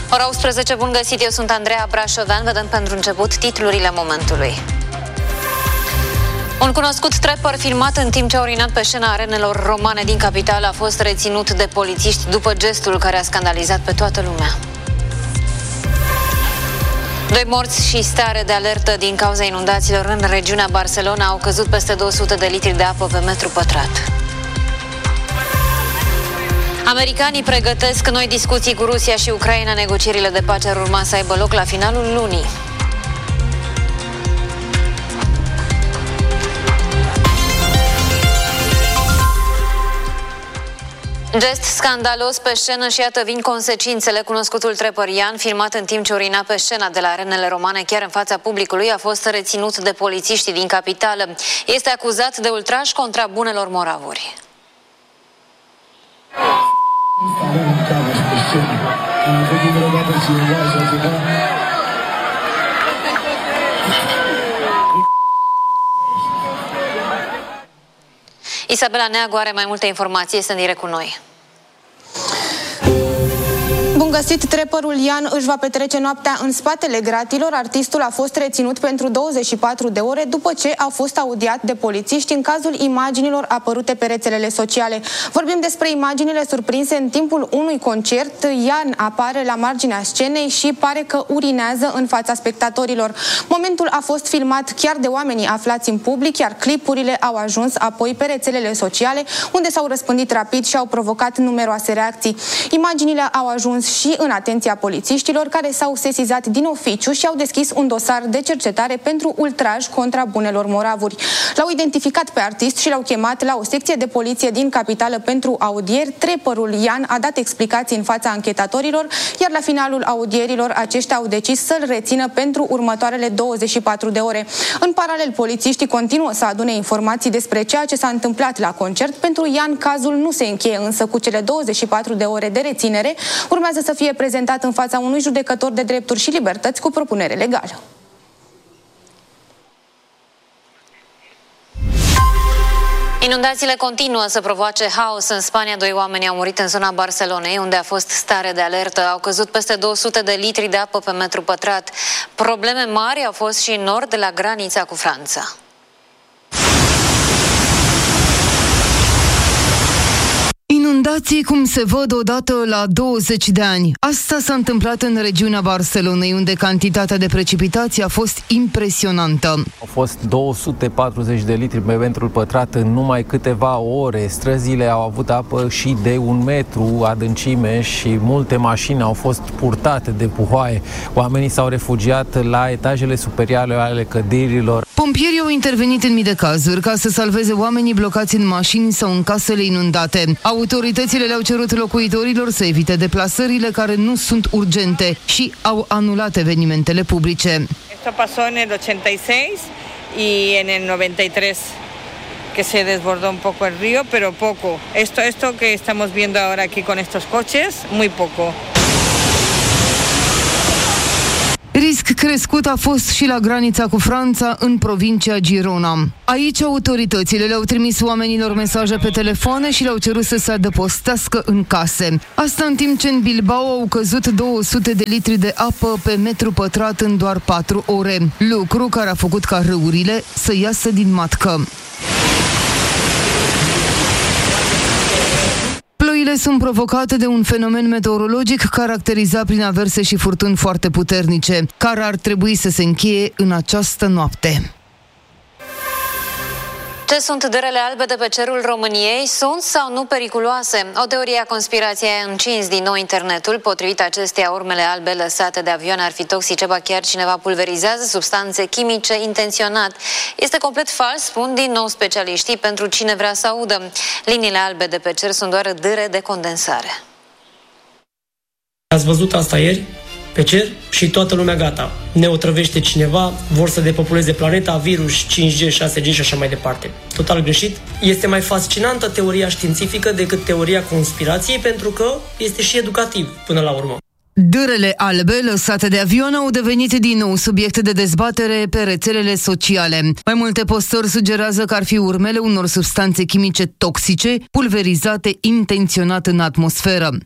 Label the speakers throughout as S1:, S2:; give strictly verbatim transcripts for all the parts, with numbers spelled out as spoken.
S1: Ora unsprezece, bun găsit, eu sunt Andreea Brașovean. Vedem pentru început titlurile momentului. Un cunoscut trapper filmat în timp ce a urinat pe scena arenelor romane din capitală a fost reținut de polițiști după gestul care a scandalizat pe toată lumea. Doi morți și stare de alertă din cauza inundațiilor în regiunea Barcelona. Au căzut peste două sute de litri de apă pe metru pătrat. Americanii pregătesc noi discuții cu Rusia și Ucraina. Negocierile de pace ar urma să aibă loc la finalul lunii. Gest scandalos pe scenă și iată vin consecințele. Cunoscutul trapper Ian, filmat în timp ce urina pe scena de la arenele romane chiar în fața publicului, a fost reținut de polițiștii din capitală. Este acuzat de ultraj contra bunelor moravuri. Isabela Neagu are mai multe informații, este în direct cu noi.
S2: Bun găsit, trapperul Ian își va petrece noaptea în spatele gratilor. Artistul a fost reținut pentru douăzeci și patru de ore după ce a fost audiat de polițiști în cazul imaginilor apărute pe rețelele sociale. Vorbim despre imaginile surprinse în timpul unui concert. Ian apare la marginea scenei și pare că urinează în fața spectatorilor. Momentul a fost filmat chiar de oamenii aflați în public, iar clipurile au ajuns apoi pe rețelele sociale, unde s-au răspândit rapid și au provocat numeroase reacții. Imaginile au ajuns și în atenția polițiștilor, care s-au sesizat din oficiu și au deschis un dosar de cercetare pentru ultraj contra bunelor moravuri. L-au identificat pe artist și l-au chemat la o secție de poliție din capitală pentru audieri. Trapperul Ian a dat explicații în fața anchetatorilor, iar la finalul audierilor aceștia au decis să-l rețină pentru următoarele douăzeci și patru de ore. În paralel, polițiștii continuă să adune informații despre ceea ce s-a întâmplat la concert. Pentru Ian, cazul nu se încheie însă cu cele douăzeci și patru de ore de reținere. Urmează să fie prezentat în fața unui judecător de drepturi și libertăți cu propunere legală.
S1: Inundațiile continuă să provoace haos în Spania. Doi oameni au murit în zona Barcelonei, unde a fost stare de alertă. Au căzut peste două sute de litri de apă pe metru pătrat. Probleme mari au fost și în nord, la granița cu Franța.
S3: Inundații cum se văd odată la douăzeci de ani. Asta s-a întâmplat în regiunea Barcelonei, unde cantitatea de precipitații a fost impresionantă.
S4: Au fost două sute patruzeci de litri pe metru pătrat în numai câteva ore. Străzile au avut apă și de un metru adâncime și multe mașini au fost purtate de puhoaie. Oamenii s-au refugiat la etajele superioare ale clădirilor.
S3: Pompierii au intervenit în mii de cazuri ca să salveze oamenii blocați în mașini sau în casele inundate. Autoritățile le-au cerut locuitorilor să evite deplasările care nu sunt urgente și au anulat evenimentele publice.
S5: Esto pasó en el ochenta y seis y en el noventa y tres que se desbordó un poco el río, pero poco. Esto esto que estamos viendo ahora aquí con estos coches, muy poco.
S3: Risc crescut a fost și la granița cu Franța, în provincia Girona. Aici autoritățile le-au trimis oamenilor mesaje pe telefoane și le-au cerut să se adăpostească în case. Asta în timp ce în Bilbao au căzut două sute de litri de apă pe metru pătrat în doar patru ore, lucru care a făcut ca râurile să iasă din matcă. Ploile sunt provocate de un fenomen meteorologic caracterizat prin averse și furtuni foarte puternice, care ar trebui să se încheie în această noapte.
S1: Ce sunt dărele albe de pe cerul României? Sunt sau nu periculoase? O teorie a conspirației a încins din nou internetul. Potrivit acesteia, urmele albe lăsate de avioane ar fi toxice, ba chiar cineva pulverizează substanțe chimice intenționat. Este complet fals, spun din nou specialiștii, pentru cine vrea să audă. Liniile albe de pe cer sunt doar dâre de condensare.
S6: Ați văzut asta ieri? Pe cer și toată lumea gata. Ne otrăvește cineva, vor să depopuleze planeta, virus, cinci G, șase G și așa mai departe. Total greșit. Este mai fascinantă teoria științifică decât teoria conspirației, pentru că este și educativ până la urmă.
S3: Dârele albe lăsate de avion au devenit din nou subiect de dezbatere pe rețelele sociale. Mai multe postări sugerează că ar fi urmele unor substanțe chimice toxice pulverizate intenționat în atmosferă.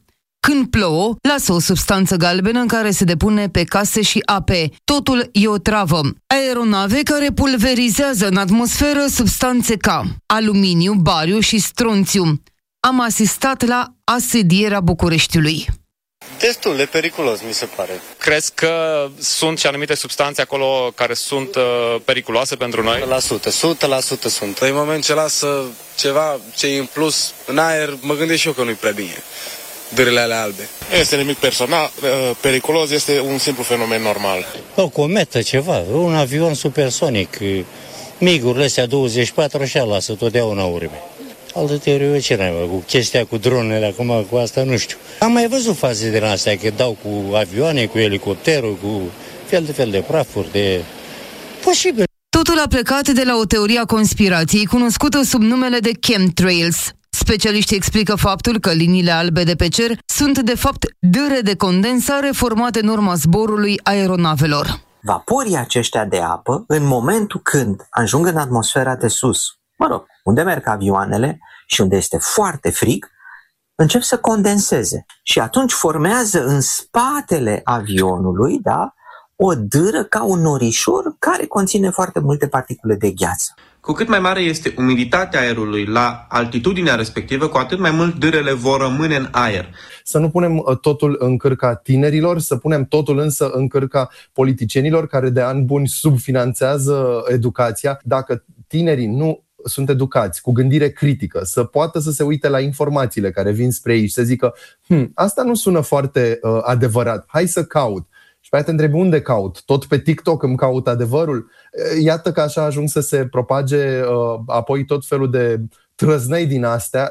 S3: Când plouă, lasă o substanță galbenă în care se depune pe case și ape. Totul e o travă. Aeronave care pulverizează în atmosferă substanțe ca aluminiu, bariu și stronțiu. Am asistat la asedierea Bucureștiului.
S7: Destul de periculos, mi se pare.
S8: Crezi că sunt și anumite substanțe acolo care sunt uh, periculoase pentru noi?
S7: o sută la sută, o sută la sută sunt.
S9: În moment ce lasă ceva ce e în plus în aer, mă gândesc și eu că nu-i prea bine. Dârele alea albe.
S10: Este nimic personal, periculos, este un simplu fenomen normal.
S11: O cometă, ceva, un avion supersonic, migurile astea douăzeci și patru așa lasă totdeauna urme. Altă teorie, ce n-ai, mă, cu chestia cu dronele, acum cu asta nu știu. Am mai văzut faze din astea, că dau cu avioane, cu elicopterul, cu fel de fel de prafuri, de... Posibil.
S3: Totul a plecat de la o teorie a conspirației cunoscută sub numele de chemtrails. Specialiștii explică faptul că liniile albe de pe cer sunt de fapt dâre de condensare formate în urma zborului aeronavelor.
S12: Vaporii aceștia de apă, în momentul când ajung în atmosfera de sus, mă rog, unde merg avioanele și unde este foarte frig, încep să condenseze. Și atunci formează în spatele avionului, da, o dâră ca un norișor care conține foarte multe particule de gheață.
S13: Cu cât mai mare este umiditatea aerului la altitudinea respectivă, cu atât mai mult dârele vor rămâne în aer.
S14: Să nu punem totul în cârca tinerilor, să punem totul însă în cârca politicienilor care de ani buni subfinanțează educația. Dacă tinerii nu sunt educați, cu gândire critică, să poată să se uite la informațiile care vin spre ei și să zică hm, asta nu sună foarte uh, adevărat, hai să caut. Și pe aia te întrebi unde caut? Tot pe TikTok îmi caut adevărul? Iată că așa ajung să se propage uh, apoi tot felul de trăznăi din astea.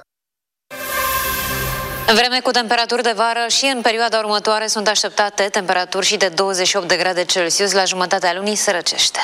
S1: Vreme cu temperaturi de vară și în perioada următoare sunt așteptate temperaturi și de douăzeci și opt de grade Celsius. La jumătatea lunii se răcește.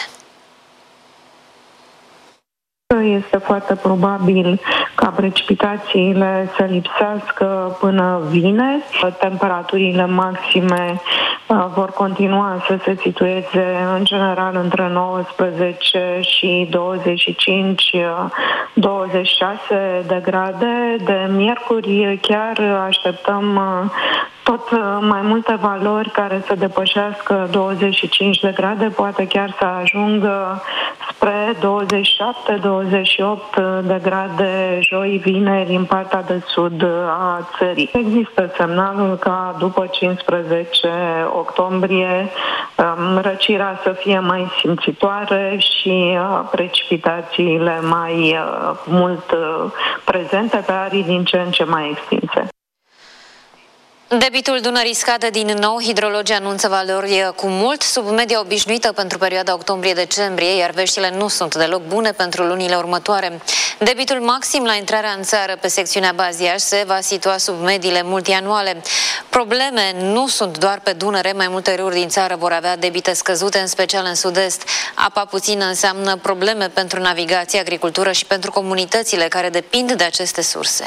S15: Este foarte probabil ca precipitațiile să lipsească până vineri. Temperaturile maxime vor continua să se situeze în general între nouăsprezece și douăzeci și cinci douăzeci și șase de grade. De miercuri chiar așteptăm tot mai multe valori care să depășească douăzeci și cinci de grade, poate chiar să ajungă spre douăzeci și șapte douăzeci și opt de grade joi, vineri, în partea de sud a țării. Există semnalul ca după cincisprezece octombrie răcirea să fie mai simțitoare și precipitațiile mai mult prezente pe arii din ce în ce mai extinse.
S1: Debitul Dunării scade din nou. Hidrologii anunță valori cu mult sub media obișnuită pentru perioada octombrie-decembrie, iar veștile nu sunt deloc bune pentru lunile următoare. Debitul maxim la intrarea în țară pe secțiunea Baziaș se va situa sub mediile multianuale. Probleme nu sunt doar pe Dunăre, mai multe râuri din țară vor avea debite scăzute, în special în sud-est. Apa puțină înseamnă probleme pentru navigație, agricultură și pentru comunitățile care depind de aceste surse.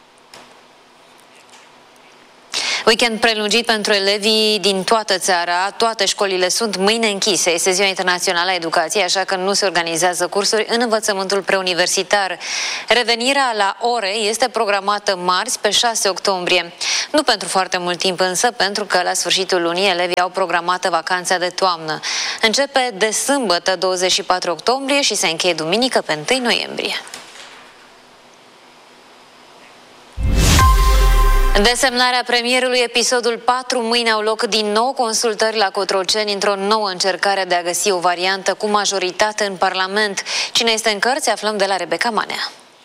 S1: Weekend prelungit pentru elevii din toată țara. Toate școlile sunt mâine închise. Este Ziua Internațională a Educației, așa că nu se organizează cursuri în învățământul preuniversitar. Revenirea la ore este programată marți, pe șase octombrie. Nu pentru foarte mult timp însă, pentru că la sfârșitul lunii elevii au programată vacanța de toamnă. Începe de sâmbătă, douăzeci și patru octombrie, și se încheie duminică, pe întâi noiembrie. Desemnarea premierului, episodul patru. Mâine au loc din nou consultări la Cotroceni într-o nouă încercare de a găsi o variantă cu majoritate în Parlament. Cine este în cărți, aflăm de la Rebecca Manea.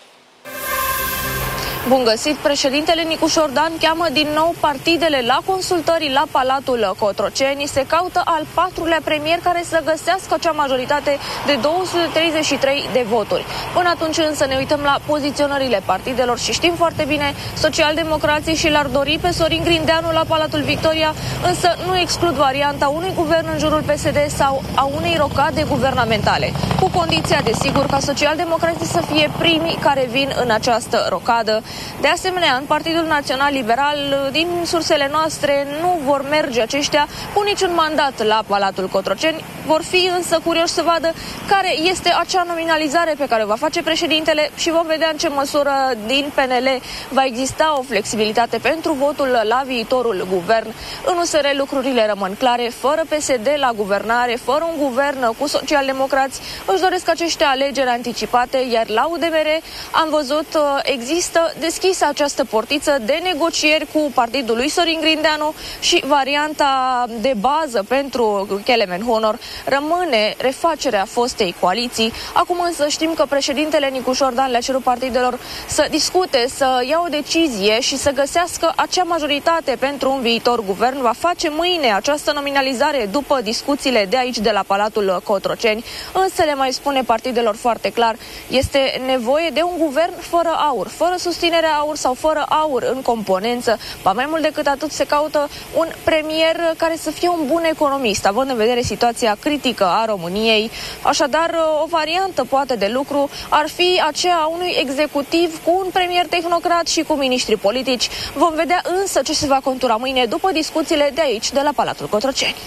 S16: Bun găsit! Președintele Nicu Șordan cheamă din nou partidele la consultări la Palatul Cotroceni. Se caută al patrulea premier care să găsească acea majoritate de două sute treizeci și trei de voturi. Până atunci însă ne uităm la poziționările partidelor și știm foarte bine, socialdemocrații și l-ar dori pe Sorin Grindeanu la Palatul Victoria, însă nu exclud varianta unui guvern în jurul P S D sau a unei rocade guvernamentale, cu condiția, desigur, ca socialdemocrații să fie primii care vin în această rocadă. De asemenea, în Partidul Național Liberal, din sursele noastre, nu vor merge aceștia cu niciun mandat la Palatul Cotroceni. Vor fi însă curioși să vadă care este acea nominalizare pe care o va face președintele și vom vedea în ce măsură din P N L va exista o flexibilitate pentru votul la viitorul guvern. În U S R lucrurile rămân clare, fără P S D la guvernare, fără un guvern cu socialdemocrați, își doresc acești alegeri anticipate, iar la U D M R am văzut există deschisă această portiță de negocieri cu partidul lui Sorin Grindeanu și varianta de bază pentru Kelemen Honor rămâne refacerea fostei coaliții. Acum însă știm că președintele Nicu Șordan le-a cerut partidelor să discute, să ia o decizie și să găsească acea majoritate pentru un viitor guvern. Va face mâine această nominalizare după discuțiile de aici de la Palatul Cotroceni, însă le mai spune partidelor foarte clar, este nevoie de un guvern fără aur, fără susținerea aur sau fără aur în componență. Ba mai mult decât atât se caută un premier care să fie un bun economist, având în vedere situația critică a României. Așadar, o variantă poate de lucru ar fi aceea a unui executiv cu un premier tehnocrat și cu miniștri politici. Vom vedea însă ce se va contura mâine după discuțiile de aici, de la Palatul Cotroceni.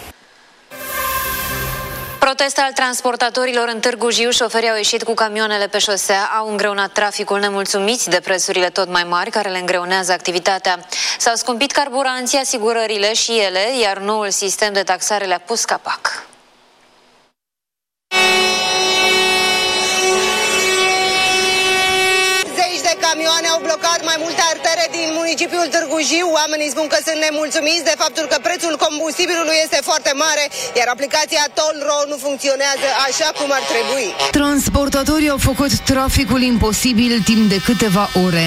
S1: Protest al transportatorilor în Târgu Jiu, șoferii au ieșit cu camioanele pe șosea, au îngreunat traficul, nemulțumiți de prețurile tot mai mari care le îngreunează activitatea. S-au scumpit carburanții, asigurările și ele, iar noul sistem de taxare le-a pus capac.
S17: Camioane au blocat mai multe artere din municipiul Târgu Jiu. Oamenii spun că sunt nemulțumiți de faptul că prețul combustibilului este foarte mare, iar aplicația Tollro nu funcționează așa cum ar trebui.
S3: Transportatorii au făcut traficul imposibil timp de câteva ore.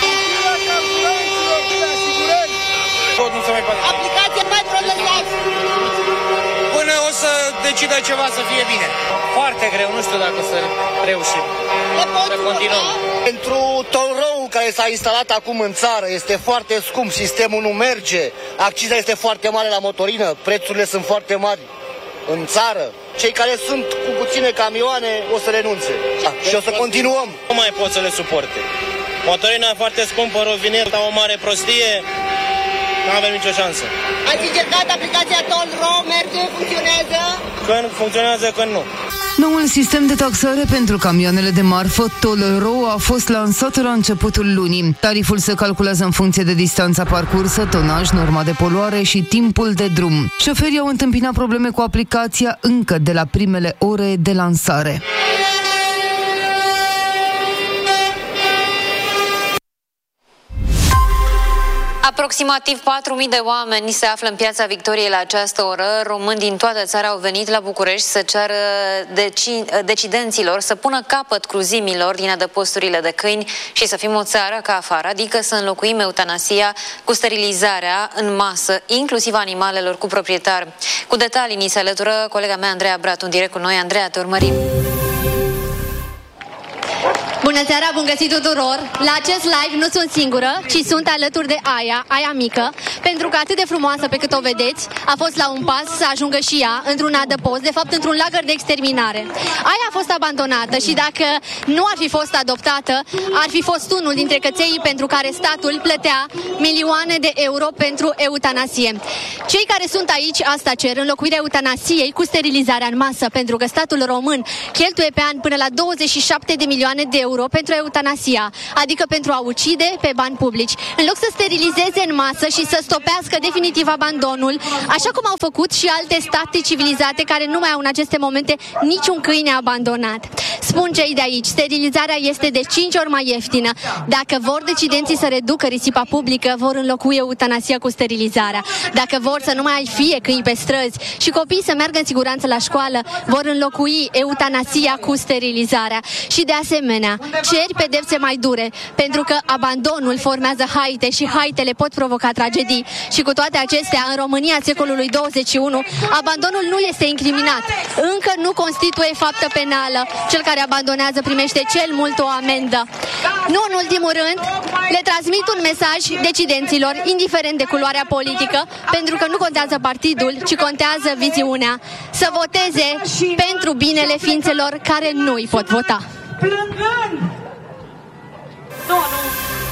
S17: Aplicația mai protestați!
S18: Până o să decidă ceva să fie bine. Foarte greu, nu știu dacă o să reușim. Să continuăm.
S19: Pentru Tollro-ul care s-a instalat acum în țară este foarte scump, sistemul nu merge, acciza este foarte mare la motorină, prețurile sunt foarte mari în țară. Cei care sunt cu puține camioane o să renunțe și o să continuăm.
S18: Nu mai pot să le suporte. Motorina foarte scumpă, rovineta o mare prostie, nu avem nicio șansă.
S17: Ați încercat aplicația Tollro, merge, funcționează?
S18: Când funcționează, când nu.
S3: Noul sistem de taxare pentru camioanele de marfă, Tollro, a fost lansat la începutul lunii. Tariful se calculează în funcție de distanța parcursă, tonaj, norma de poluare și timpul de drum. Șoferii au întâmpinat probleme cu aplicația încă de la primele ore de lansare.
S1: Aproximativ patru mii de oameni se află în Piața Victoriei la această oră. Români din toată țara au venit la București să ceară deci- decidenților să pună capăt cruzimilor din adăposturile de câini și să fim o țară ca afară, adică să înlocuim eutanasia cu sterilizarea în masă, inclusiv animalelor cu proprietar. Cu detalii ni se alătură colega mea Andreea Bratu, în direct cu noi. Andreea, te urmărim.
S20: Bună seara, bun găsit tuturor! La acest live nu sunt singură, ci sunt alături de Aia, Aia mică, pentru că atât de frumoasă pe cât o vedeți, a fost la un pas să ajungă și ea într-un adăpost, de fapt într-un lagăr de exterminare. Aia a fost abandonată și dacă nu ar fi fost adoptată, ar fi fost unul dintre căței pentru care statul plătea milioane de euro pentru eutanasie. Cei care sunt aici asta cer, înlocuirea eutanasiei cu sterilizarea în masă, pentru că statul român cheltuie pe an până la douăzeci și șapte de milioane de euro pentru eutanasia, adică pentru a ucide pe bani publici. În loc să sterilizeze în masă și să stopească definitiv abandonul, așa cum au făcut și alte state civilizate care nu mai au în aceste momente niciun câine abandonat. Spun cei de aici, sterilizarea este de cinci ori mai ieftină. Dacă vor decidenții să reducă risipa publică, vor înlocui eutanasia cu sterilizarea. Dacă vor să nu mai fie câini pe străzi și copiii să meargă în siguranță la școală, vor înlocui eutanasia cu sterilizarea. Și de asemenea, ceri pedepse mai dure, pentru că abandonul formează haite și haitele pot provoca tragedii. Și cu toate acestea, în România secolului douăzeci și unu, abandonul nu este incriminat. Încă nu constituie faptă penală. Cel care abandonează primește cel mult o amendă. Nu în ultimul rând, le transmit un mesaj decidenților, indiferent de culoarea politică, pentru că nu contează partidul, ci contează viziunea. Să voteze pentru binele ființelor care nu îi pot vota. Plângând! Nu, nu!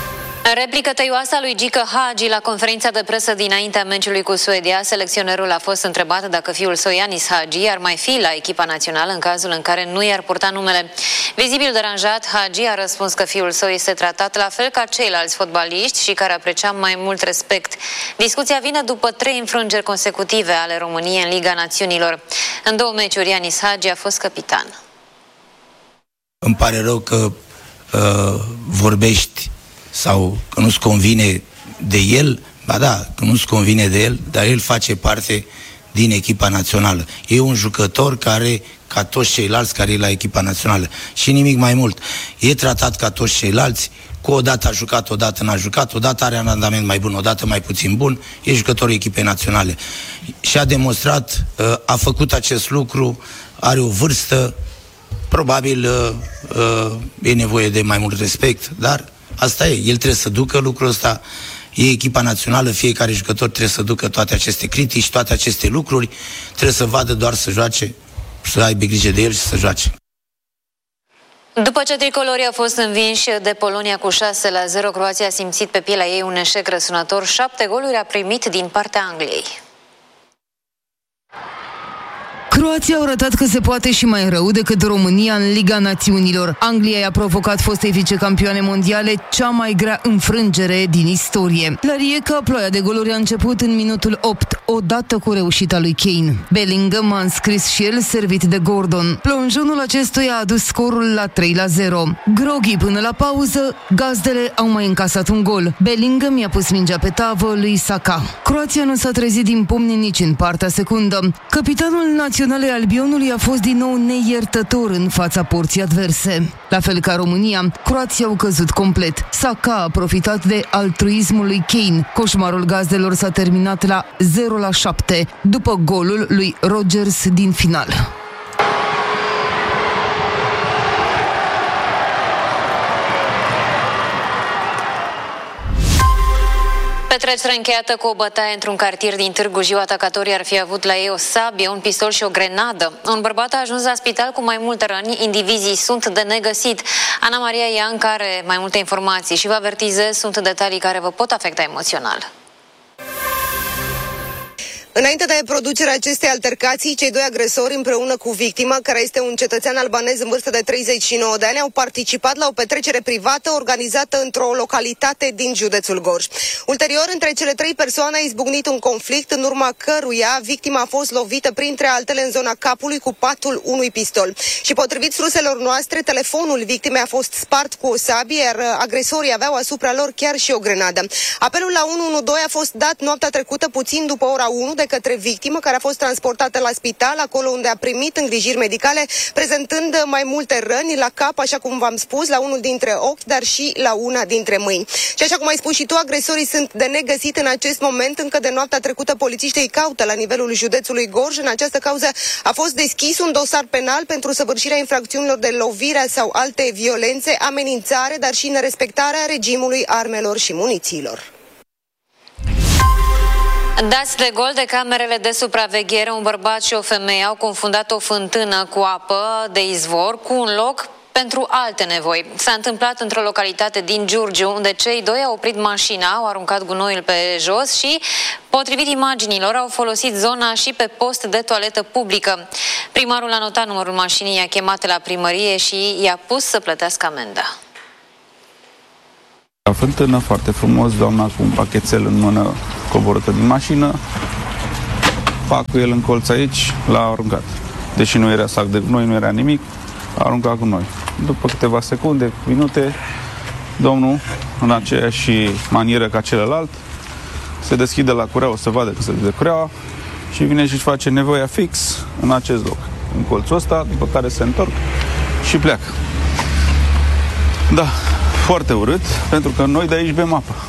S1: Replică tăioasă a lui Gică Hagi la conferința de presă dinaintea meciului cu Suedia. Selecționerul a fost întrebat dacă fiul său Ianis Hagi ar mai fi la echipa națională în cazul în care nu i-ar purta numele. Vizibil deranjat, Hagi a răspuns că fiul său este tratat la fel ca ceilalți fotbaliști și care aprecia mai mult respect. Discuția vine după trei înfrângeri consecutive ale României în Liga Națiunilor. În două meciuri, Ianis Hagi a fost capitan.
S21: Îmi pare rău că uh, vorbești sau că nu-ți convine de el, ba da, că nu-ți convine de el, dar el face parte din echipa națională. E un jucător care, ca toți ceilalți care e la echipa națională. Și nimic mai mult. E tratat ca toți ceilalți, cu o dată a jucat, o dată n-a jucat, o dată are un randament mai bun, o dată mai puțin bun, e jucătorul echipei naționale. Și a demonstrat, a făcut acest lucru, are o vârstă, probabil e nevoie de mai mult respect, dar asta e, el trebuie să ducă lucrul ăsta, e echipa națională, fiecare jucător trebuie să ducă toate aceste critici, toate aceste lucruri, trebuie să vadă doar să joace, să aibă grijă de el și să joace.
S1: După ce tricolorii au fost învinși de Polonia cu șase la zero, Croația a simțit pe pielea ei un eșec răsunător. Șapte goluri a primit din partea Angliei.
S3: Croația au arătat că se poate și mai rău decât România în Liga Națiunilor. Anglia i-a provocat fostei vicecampioane mondiale cea mai grea înfrângere din istorie. La Rijeka, ploaia de goluri a început în minutul opt, odată cu reușita lui Kane. Bellingham a înscris și el, servit de Gordon. Plonjonul acestuia a adus scorul la trei la zero. Groghi până la pauză, gazdele au mai încasat un gol. Bellingham i-a pus mingea pe tavă lui Saka. Croația nu s-a trezit din pumni nici în partea secundă. Capitanul național ale albionului a fost din nou neiertător în fața porții adverse. La fel ca România, croații au căzut complet. Saka a profitat de altruismul lui Kane. Coșmarul gazdelor s-a terminat la zero la șapte, după golul lui Rodgers din final.
S1: Petrecere încheiată cu o bătaie într-un cartier din Târgu Jiu. Atacatorii ar fi avut la ei o sabie, un pistol și o grenadă. Un bărbat a ajuns la spital cu mai multe răni. Indivizii sunt de negăsit. Ana Maria Ianca are mai multe informații și vă avertizez, sunt detalii care vă pot afecta emoțional.
S17: Înainte de producerea acestei altercații, cei doi agresori împreună cu victima, care este un cetățean albanez în vârstă de treizeci și nouă de ani, au participat la o petrecere privată organizată într-o localitate din județul Gorj. Ulterior, între cele trei persoane a izbucnit un conflict, în urma căruia victima a fost lovită printre altele în zona capului cu patul unui pistol. Și potrivit surselor noastre, telefonul victimei a fost spart cu o sabie, iar agresorii aveau asupra lor chiar și o grenadă. Apelul la unu unu doi a fost dat noaptea trecută, puțin după ora unu, de către victimă, care a fost transportată la spital, acolo unde a primit îngrijiri medicale, prezentând mai multe răni la cap, așa cum v-am spus, la unul dintre ochi, dar și la una dintre mâini. Și așa cum ai spus și tu, agresorii sunt de negăsit în acest moment. Încă de noaptea trecută, polițiștii îi caută la nivelul județului Gorj. În această cauză a fost deschis un dosar penal pentru săvârșirea infracțiunilor de lovire sau alte violențe, amenințare, dar și nerespectarea regimului armelor și munițiilor.
S1: Dați de gol de camerele de supraveghere, un bărbat și o femeie au confundat o fântână cu apă de izvor cu un loc pentru alte nevoi. S-a întâmplat într-o localitate din Giurgiu, unde cei doi au oprit mașina, au aruncat gunoiul pe jos și, potrivit imaginilor, au folosit zona și pe post de toaletă publică. Primarul a notat numărul mașinii, i-a chemat la primărie și i-a pus să plătească amenda.
S22: La fântână, foarte frumos, doamna cu un pachetel în mână coborâtă din mașină, pacul el în colț aici, l-a aruncat. Deși nu era sac de gunoi, nu era nimic, a aruncat cu noi. După câteva secunde, minute, domnul, în aceeași manieră ca celălalt, se deschide la cureaua să vadă că se deschide cureaua și vine și își face nevoia fix în acest loc, în colțul ăsta, după care se întorc și pleacă. Da, foarte urât, pentru că noi de aici bem apă.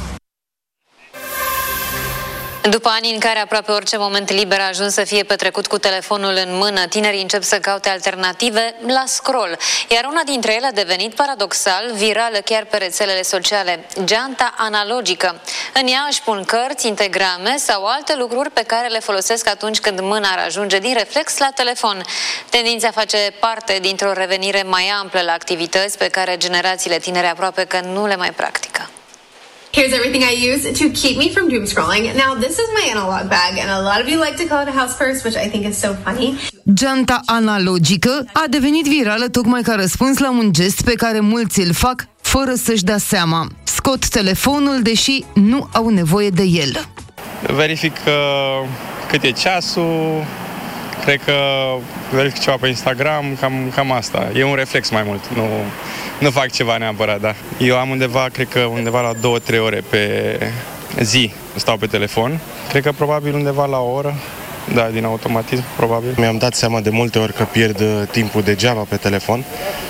S1: După ani în care aproape orice moment liber a ajuns să fie petrecut cu telefonul în mână, tinerii încep să caute alternative la scroll, iar una dintre ele a devenit paradoxal virală chiar pe rețelele sociale, geanta analogică. În ea își pun cărți, integrame sau alte lucruri pe care le folosesc atunci când mâna ar ajunge din reflex la telefon. Tendința face parte dintr-o revenire mai amplă la activități pe care generațiile tinere aproape că nu le mai practică.
S2: Here's everything I use to keep me from doom scrolling. Now, this is my analog bag, and a lot of you like to call it a house purse, which I think is so funny.
S3: Geanta analogică a devenit virală tocmai ca răspuns la un gest pe care mulți îl fac fără să-și dea seama. Scot telefonul, deși nu au nevoie de el.
S4: Verific uh, cât e ceasul, cred că verific ceva pe Instagram, cam, cam asta. E un reflex mai mult, nu, nu fac ceva neapărat, da. Eu am undeva, cred că undeva la două trei ore pe zi stau pe telefon. Cred că probabil undeva la o oră. Da, din automatism, probabil.
S10: Mi-am dat seama de multe ori că pierd timpul degeaba pe telefon.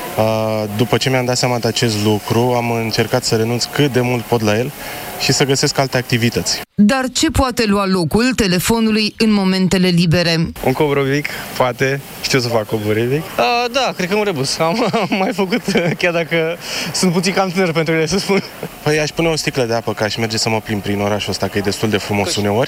S10: După ce mi-am dat seama de acest lucru, am încercat să renunț cât de mult pot la el și să găsesc alte activități.
S3: Dar ce poate lua locul telefonului în momentele libere?
S4: Un cobrovic, poate. Știu să fac cobrovic. Uh, da, cred că un rebus. Am, am mai făcut, chiar dacă sunt puțin cam tânăr pentru ele, să spun.
S10: Păi aș pune o sticlă de apă, că aș merge să mă plimb prin orașul ăsta, că e destul de frumos uneori.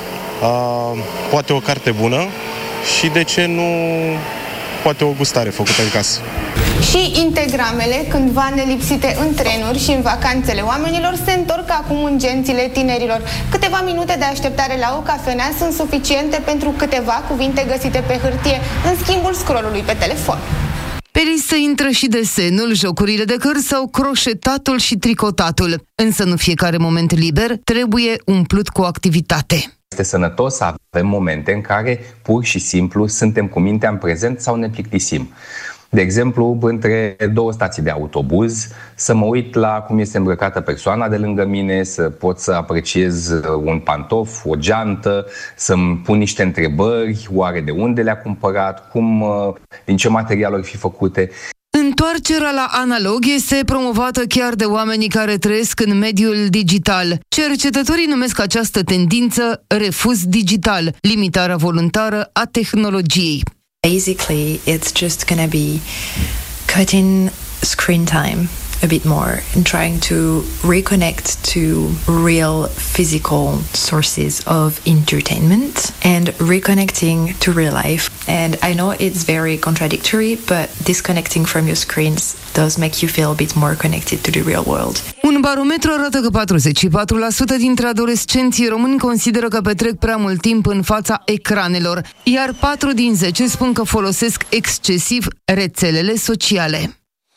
S10: Uh, poate o carte bună și, de ce nu, poate o gustare făcută în casă.
S23: Și integrramele, cândva nelipsite în trenuri și în vacanțele oamenilor, se întorc acum în gențile tinerilor. Câteva minute de așteptare la o cafenea sunt suficiente pentru câteva cuvinte găsite pe hârtie, în schimbul scrollului pe telefon.
S3: Pe listă intră și desenul, jocurile de cărți sau croșetatul și tricotatul. Însă nu fiecare moment liber trebuie umplut cu activitate.
S24: Este sănătos să avem momente în care pur și simplu suntem cu mintea în prezent sau ne plictisim. De exemplu, între două stații de autobuz, să mă uit la cum este îmbrăcată persoana de lângă mine, să pot să apreciez un pantof, o geantă, să-mi pun niște întrebări, oare de unde le-a cumpărat, cum, din ce material ar fi făcute.
S3: Întoarcerea la analog este promovată chiar de oamenii care trăiesc în mediul digital. Cercetătorii numesc această tendință refuz digital, limitarea voluntară a tehnologiei.
S25: Basically, it's just gonna be cutting screen time a bit more and trying to reconnect to real physical sources of entertainment and reconnecting to real life. And I know it's very contradictory, but disconnecting from your screens does make you feel a bit more connected to the real world.
S3: Un barometru arată că patruzeci și patru la sută dintre adolescenții români consideră că petrec prea mult timp în fața ecranelor, iar patru din zece spun că folosesc excesiv rețelele sociale.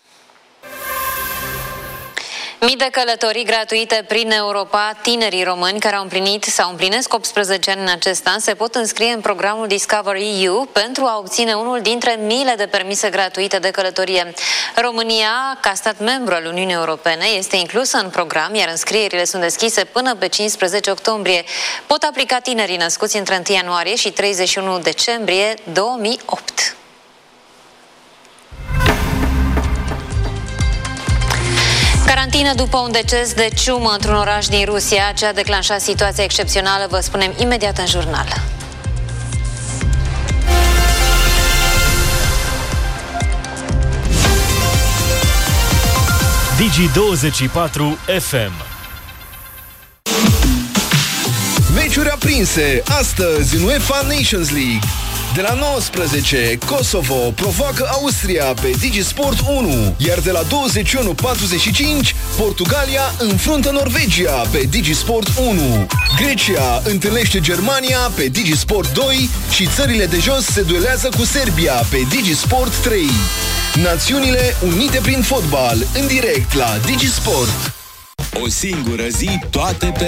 S1: Mii de călătorii gratuite prin Europa. Tinerii români care au împlinit sau împlinesc optsprezece ani în acest an se pot înscrie în programul Discover E U pentru a obține unul dintre miile de permise gratuite de călătorie. România, ca stat membru al Uniunii Europene, este inclusă în program, iar înscrierile sunt deschise până pe cincisprezece octombrie. Pot aplica tinerii născuți între întâi ianuarie și treizeci și unu decembrie două mii opt. Carantină după un deces de ciumă într-un oraș din Rusia. Ce a declanșat situația excepțională vă spunem imediat în jurnal.
S26: Digi douăzeci și patru F M.
S27: Meciuri aprinse astăzi în UEFA Nations League. De la nouăsprezece, Kosovo provoacă Austria pe Digisport unu, iar de la douăzeci și unu patruzeci și cinci, Portugalia înfruntă Norvegia pe Digisport unu. Grecia întâlnește Germania pe Digisport doi și țările de jos se duelează cu Serbia pe Digisport trei. Națiunile unite prin fotbal, în direct la Digisport.
S28: O singură zi, toate pe